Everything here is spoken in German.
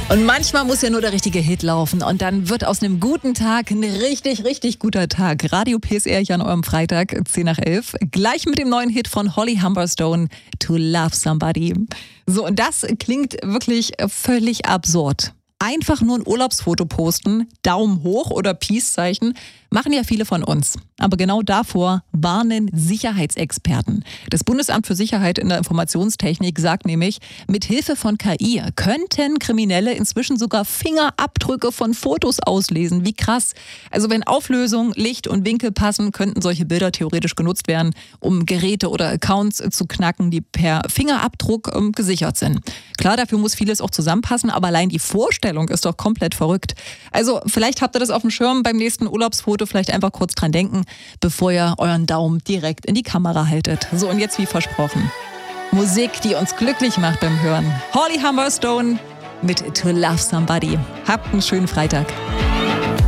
Und manchmal muss ja nur der richtige Hit laufen und dann wird aus einem guten Tag ein richtig, richtig guter Tag. Radio PSR hier an eurem Freitag, 10 nach 11. Gleich mit dem neuen Hit von Holly Humberstone, To Love Somebody. So, und das klingt wirklich völlig absurd. Einfach nur ein Urlaubsfoto posten, Daumen hoch oder Peace-Zeichen, machen ja viele von uns. Aber genau davor warnen Sicherheitsexperten. Das Bundesamt für Sicherheit in der Informationstechnik sagt nämlich, mit Hilfe von KI könnten Kriminelle inzwischen sogar Fingerabdrücke von Fotos auslesen. Wie krass. Also wenn Auflösung, Licht und Winkel passen, könnten solche Bilder theoretisch genutzt werden, um Geräte oder Accounts zu knacken, die per Fingerabdruck gesichert sind. Klar, dafür muss vieles auch zusammenpassen, aber allein die Vorstellung ist doch komplett verrückt. Also vielleicht habt ihr das auf dem Schirm beim nächsten Urlaubsfoto, vielleicht einfach kurz dran denken, bevor ihr euren Daumen direkt in die Kamera haltet. So, und jetzt wie versprochen, Musik, die uns glücklich macht beim Hören. Holly Humberstone mit To Love Somebody. Habt einen schönen Freitag.